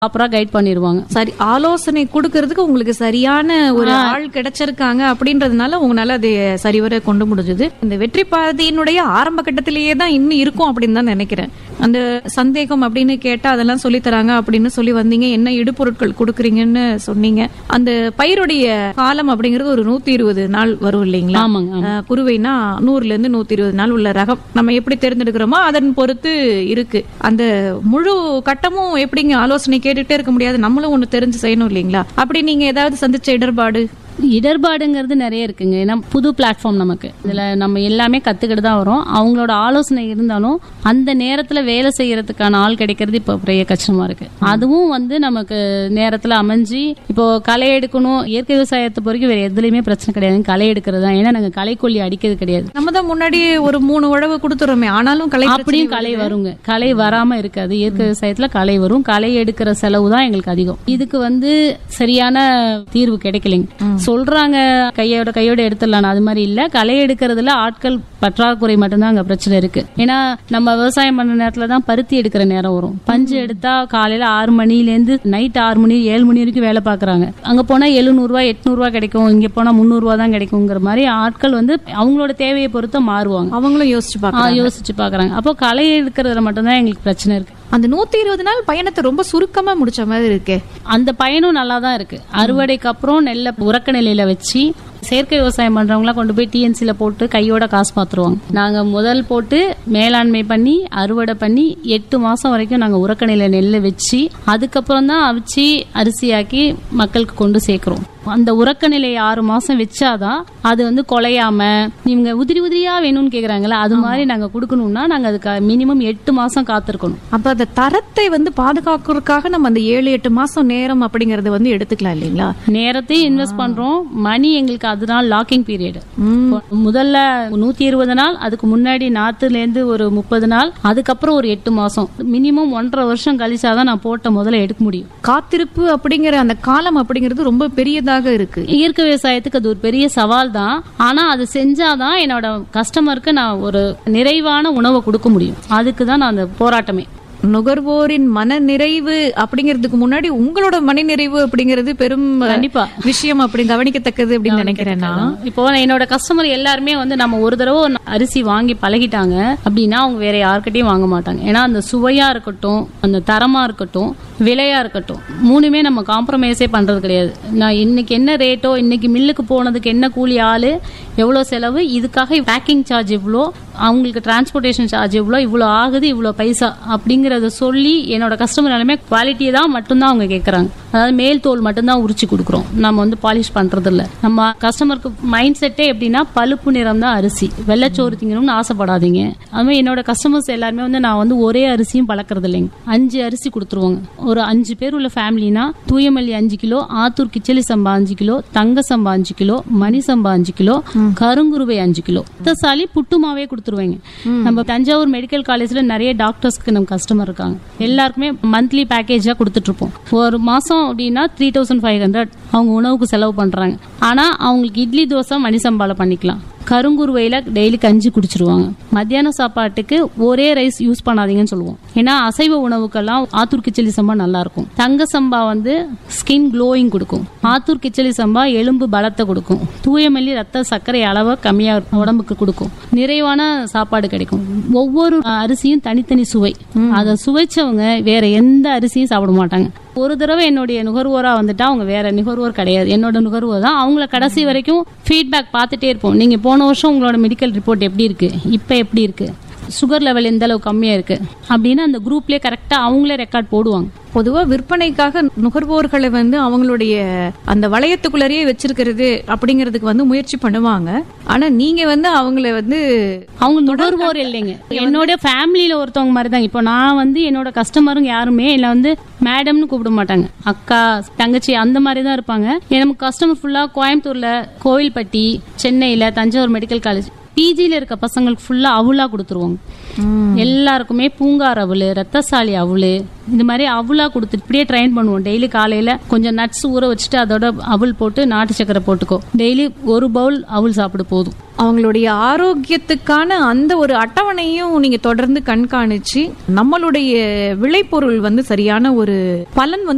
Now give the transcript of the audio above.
ப்ராப்பரா கைட் பண்ணிடுவாங்க. சரி, ஆலோசனை கொடுக்கறதுக்கு உங்களுக்கு சரியான ஒரு ஆள் கிடைச்சிருக்காங்க அப்படின்றதுனால உங்களால அதை சரிவர கொண்டு முடிஞ்சது. இந்த வெற்றி பாதையினுடைய ஆரம்ப கட்டத்திலேயே தான் இன்னும் இருக்கும் அப்படின்னு தான் நினைக்கிறேன். அந்த சந்தேகம் அப்படின்னு கேட்டா அதெல்லாம் சொல்லி தராங்க அப்படின்னு சொல்லி வந்தீங்க. என்ன இடுபொருட்கள் கொடுக்குறீங்கன்னு சொன்னீங்க. அந்த பயிருடைய காலம் அப்படிங்கிறது ஒரு 120 நாள் வரும் இல்லைங்களா? ஆமாங்க. குருவைனா 100ல இருந்து 120 நாள் உள்ள ரகம் நம்ம எப்படி தேர்ந்தெடுக்கிறோமோ அதன் பொறுத்து இருக்கு. அந்த முழு கட்டமும் எப்படிங்க ஆலோசனை கேட்டுட்டே இருக்க முடியாது, நம்மளும் ஒண்ணு தெரிஞ்சு செய்யணும் இல்லைங்களா? அப்படி நீங்க ஏதாவது சந்திச்ச இடர்பாடுங்கிறது நிறைய இருக்குங்க. ஏன்னா புது பிளாட்ஃபார்ம் நமக்கு, இதுல நம்ம எல்லாமே கத்துக்கிட்டு தான் வரோம். அவங்களோட ஆலோசனை இருந்தாலும் அந்த நேரத்துல வேலை செய்யறதுக்கான ஆள் கிடைக்கிறது இப்ப பெரிய கஷ்டமா இருக்கு. அதுவும் நமக்கு நேரத்துல அமைஞ்சு இப்போ களை எடுக்கணும். இயற்கை விவசாயத்தை பொறுக்கும் வேற எதுலயுமே பிரச்சனை கிடையாது, களை எடுக்கிறது தான். ஏன்னா நாங்க களைக்கொல்லி அடிக்கிறது கிடையாது. நம்ம தான் முன்னாடி ஒரு 3 உழவு கொடுத்துறோமே, ஆனாலும் அப்படியும் களை வருங்க. களை வராம இருக்காது. இயற்கை விவசாயத்துல களை வரும். களை எடுக்கிற செலவு தான் எங்களுக்கு அதிகம். இதுக்கு சரியான தீர்வு கிடைக்கலைங்க. சொல்றாங்க கையோட எடுத்துடலாம், அது மாதிரி இல்ல. களை எடுக்கிறதுல ஆட்கள் பற்றாக்குறை மட்டும்தான் அங்க பிரச்சனை இருக்கு. ஏன்னா நம்ம விவசாயம் பண்ண நேரத்துல தான் பருத்தி எடுக்கிற நேரம் வரும். பஞ்சு எடுத்தா காலையில 6 மணில இருந்து நைட் 6 மணி 7 மணி வரைக்கும் வேலை பாக்குறாங்க. அங்க போனா 700 ரூபாய் 800 ரூபாய் கிடைக்கும், இங்க போனா 300 ரூபாய் தான் கிடைக்குங்கிற மாதிரி ஆட்கள் அவங்களோட தேவையை பொறுத்து மாறுவாங்க. அவங்களும் யோசிச்சு பாக்குறாங்க. அப்போ களை எடுக்கிறதுல மட்டும்தான் எங்களுக்கு பிரச்சனை இருக்கு. அந்த 120 நாள் பயணத்தை ரொம்ப சுருக்கமா முடிச்ச மாதிரி இருக்கு. அந்த பயணம் நல்லா தான் இருக்கு. அறுவடைக்கு அப்புறம் நெல்லை உறக்க நிலையில வச்சு செயற்கை விவசாயம் பண்றவங்களா கொண்டு போய் டிஎன்சில போட்டு கையோட காசு பாத்துருவாங்க. நாங்க முதல் போட்டு மேலாண்மை பண்ணி அறுவடை பண்ணி 8 மாசம் வரைக்கும் நாங்க உறக்க நிலை நெல்லை வச்சு அதுக்கப்புறம் தான் அவிச்சு அரிசியாக்கி மக்களுக்கு கொண்டு சேர்க்கிறோம். அந்த உறக்க நிலை 6 மாசம் வச்சாதான் அது கொலையாம, நீங்க உதிரியா வேணும்னு கேக்குறாங்களா, அது மாதிரி நாங்க குடுக்கணும்னா நாங்க அதுக்கு மினிமம் 8 மாசம் காத்திருக்கணும். அப்ப அந்த தரத்தை பாதுகாக்கிறதுக்காக நம்ம அந்த 7-8 மாசம் நேரம் அப்படிங்கறத எடுத்துக்கலாம் இல்லைங்களா? நேரத்தையும் இன்வெஸ்ட் பண்றோம், மணி எங்களுக்கு அதனால லாக்கிங் பீரியட். முதல்ல 120 நாள், அதுக்கு முன்னாடி நாத்துல இருந்து ஒரு 30 நாள், அதுக்கப்புறம் ஒரு 8 மாசம், மினிமம் 1.5 வருஷம் கழிச்சாதான் நான் போட்ட முதல்ல எடுக்க முடியும். காத்திருப்பு அப்படிங்கிற அந்த காலம் அப்படிங்கிறது ரொம்ப பெரியதாக இருக்கு. இயற்கை விவசாயத்துக்கு அது ஒரு பெரிய சவால் தான். ஆனா அது செஞ்சாதான் என்னோட கஸ்டமருக்கு நான் ஒரு நிறைவான உணவை கொடுக்க முடியும். அதுக்கு தான் நான் அந்த போராட்டமே. நுகர்வோரின் மன நிறைவு அப்படிங்கிறதுக்கு முன்னாடி உங்களோட மன நிறைவு அப்படிங்கிறது பெரும் கண்டிப்பா விஷயம், அப்படி கவனிக்கத்தக்கது அப்படின்னு நினைக்கிறேன். இப்போ என்னோட கஸ்டமர் எல்லாருமே நம்ம ஒரு தடவை அரிசி வாங்கி பழகிட்டாங்க அப்படின்னா அவங்க வேற யாருக்கிட்டையும் வாங்க மாட்டாங்க. ஏன்னா அந்த சுவையா இருக்கட்டும், அந்த தரமா இருக்கட்டும், விலையா இருக்கட்டும், மூணுமே நம்ம காம்ப்ரமைஸே பண்றது கிடையாது. நான் இன்னைக்கு என்ன ரேட்டோ, இன்னைக்கு மில்லுக்கு போனதுக்கு என்ன கூலி ஆளு, எவ்வளவு செலவு, இதுக்காக பேக்கிங் சார்ஜ் இவ்வளோ, அவங்களுக்கு டிரான்ஸ்போர்டேஷன் சார்ஜ் இவ்வளோ ஆகுது, இவ்வளோ பைசா அப்படிங்கறத சொல்லி என்னோட கஸ்டமர் எல்லாமே குவாலிட்டியை தான் மட்டும்தான் அவங்க கேட்கறாங்க. அதாவது மேல் தோல் மட்டும்தான் உரிச்சு கொடுக்குறோம், நம்ம பாலிஷ் பண்றது இல்ல. நம்ம கஸ்டமருக்கு மைண்ட் செட்டே எப்படின்னா பழுப்பு நிறம் தான் அரிசி, வெள்ளைச்சோறு திங்கணும்னு ஆசைப்படாதீங்க. அதுமாதிரி என்னோட கஸ்டமர்ஸ் எல்லாருமே நான் ஒரே அரிசியும் பழக்கிறது இல்லைங்க. 5 அரிசி கொடுத்துருவாங்க. ஒரு 5 பேர் உள்ள ஃபேமிலினா தூயமல்லி 5 கிலோ, ஆத்தூர் கிச்சலி சம்பா 5 கிலோ, தங்க சம்பா 5 கிலோ, மணி சம்பா 5 கிலோ, கருங்குருவை 5 கிலோ, ரத்தசாலி புட்டுமாவே கொடுத்துருவாங்க. நம்ம தஞ்சாவூர் மெடிக்கல் காலேஜ்ல நிறைய டாக்டர்ஸ்க்கு நம்ம கஸ்டமர் இருக்காங்க. எல்லாருக்குமே மந்த்லி பேக்கேஜா கொடுத்துட்டு இருப்போம். ஒரு மாசம் அப்படின்னா 3500 அவங்க உணவுக்கு செலவு பண்றாங்க. ஆனா அவங்களுக்கு இட்லி தோசை மணி சம்பால பண்ணிக்கலாம். கருங்குருவையில டெய்லி கஞ்சி குடிச்சிருவாங்க. மத்தியான சாப்பாட்டுக்கு ஒரே ரைஸ் யூஸ் பண்ணாதீங்கன்னு சொல்லுவோம். ஏன்னா அசைவ உணவுக்கெல்லாம் ஆத்தூர் கிச்சலி சம்பா நல்லா இருக்கும். தங்க சம்பா ஸ்கின் க்ளோயிங் கொடுக்கும். ஆத்தூர் கிச்சலி சம்பா எலும்பு பலத்தை கொடுக்கும். தூயமல்லி ரத்த சர்க்கரை அளவை கம்மியா உடம்புக்கு கொடுக்கும். நிறைவான சாப்பாடு கிடைக்கும். ஒவ்வொரு அரிசியும் தனித்தனி சுவை. அதை சுவைச்சவங்க வேற எந்த அரிசியும் சாப்பிட மாட்டாங்க. ஒரு தடவை என்னுடைய நுகர்வோரா வந்துட்டா அவங்க வேற நுகர்வோர் கிடையாது, என்னோட நுகர்வோர் தான். அவங்கள கடைசி வரைக்கும் ஃபீட்பேக் பார்த்துட்டே இருப்போம். நீங்க போன வருஷம் உங்களோட மெடிக்கல் ரிப்போர்ட் எப்படி இருக்கு, இப்ப எப்படி இருக்கு, சுகர் லெவல் எந்த அளவு கம்மியா இருக்கு அப்படின்னு அந்த குரூப்லயே கரெக்டா அவங்களே ரெக்கார்ட் போடுவாங்க. பொதுவா விற்பனைக்காக நுகர்வோர்களை அவங்களுடைய அந்த வளையத்துக்குள்ளேயே வச்சிருக்கிறது அப்படிங்கறதுக்கு முயற்சி பண்ணுவாங்க. ஆனா நீங்க அவங்கள அவங்க நுகர்வோர் இல்லைங்க, என்னோட ஃபேமிலியில ஒருத்தவங்க மாதிரி தான். இப்போ நான் என்னோட கஸ்டமருங்க யாருமே என்ன மேடம்னு கூப்பிட மாட்டாங்க, அக்கா தங்கச்சி அந்த மாதிரி தான் இருப்பாங்க. நமக்கு கஸ்டமர் ஃபுல்லா கோயம்புத்தூர்ல, கோவில்பட்டி, சென்னையில, தஞ்சாவூர் மெடிக்கல் காலேஜ், பிஜில இருக்க பசங்களுக்கு ஃபுல்லா அவுலா கொடுத்துருவாங்க. எல்லாருக்குமே பூங்கார் அவளு, ரத்தசாலி அவளு, இந்த மாதிரி அவுலா கொடுத்துட்டு இப்படியே ட்ரைன் பண்ணுவோம். டெய்லி காலையில கொஞ்சம் நட்ஸ் ஊற வச்சுட்டு அதோட அவள் போட்டு நாட்டு சக்கரை போட்டுக்கோ, டெய்லி ஒரு பவுல் அவள் சாப்பிடு போதும். அவங்களுடைய ஆரோக்கியத்துக்கான அந்த ஒரு அட்டவணையும் நீங்க தொடர்ந்து கண்காணிச்சு நம்மளுடைய விளைபொருள் சரியான ஒரு பலன்